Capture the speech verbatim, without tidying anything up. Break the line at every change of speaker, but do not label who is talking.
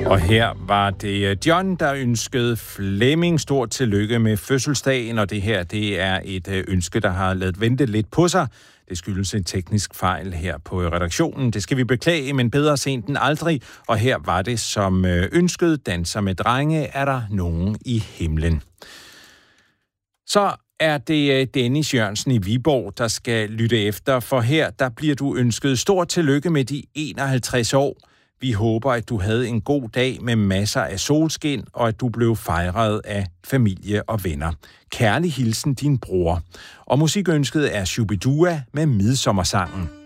Og her var det John, der ønskede Flemming stort tillykke med fødselsdagen, og det her, det er et ønske, der har ladet vente lidt på sig. Det skyldes en teknisk fejl her på redaktionen. Det skal vi beklage, men bedre sent end aldrig. Og her var det som ønsket, danser med drenge, er der nogen i himlen. Så er det Dennis Jørgensen i Viborg, der skal lytte efter, for her der bliver du ønsket stort tillykke med de enoghalvtreds år. Vi håber, at du havde en god dag med masser af solskin, og at du blev fejret af familie og venner. Kærlig hilsen, din bror. Og musikønsket er Shubidua med Midsommersangen.